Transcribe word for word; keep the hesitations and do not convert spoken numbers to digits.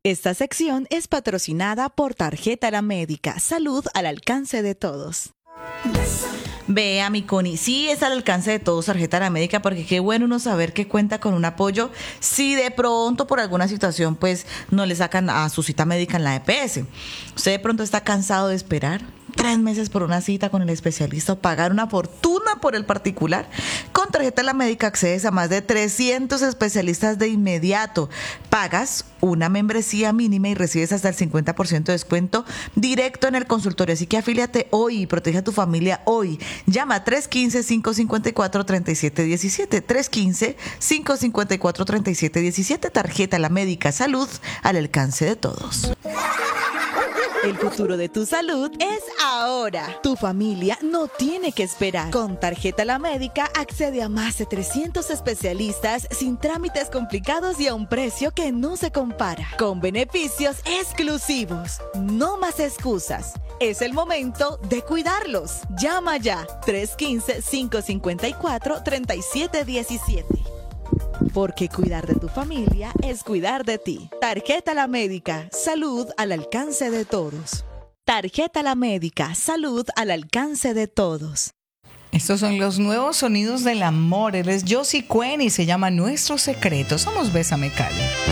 Esta sección es patrocinada por Tarjeta La Médica. Salud al alcance de todos. Vea, mi Connie, sí es al alcance de todos Tarjeta La Médica, porque qué bueno uno saber que cuenta con un apoyo si de pronto por alguna situación pues no le sacan a su cita médica en la E P S. Usted de pronto está cansado de esperar tres meses por una cita con el especialista o pagar una fortuna por el particular. Con Tarjeta La Médica accedes a más de trescientos especialistas de inmediato. Pagas una membresía mínima y recibes hasta el cincuenta por ciento de descuento directo en el consultorio. Así que afíliate hoy y protege a tu familia hoy. Llama tres uno cinco, cinco cinco cuatro, tres siete uno siete. tres uno cinco, cinco cuatro, tres siete uno siete. Tarjeta La Médica. Salud al alcance de todos. El futuro de tu salud es ahora. Tu familia no tiene que esperar. Con Tarjeta La Médica accede a más de trescientos especialistas sin trámites complicados y a un precio que no se compara. Con beneficios exclusivos. No más excusas. Es el momento de cuidarlos. Llama ya. tres uno cinco, cinco cuatro, tres siete uno siete. Porque cuidar de tu familia es cuidar de ti. Tarjeta La Médica. Salud al alcance de todos. Tarjeta La Médica. Salud al alcance de todos. Estos son los nuevos sonidos del amor. Él es Josie Cuen y se llama Nuestro Secreto. Somos Bésame Cali.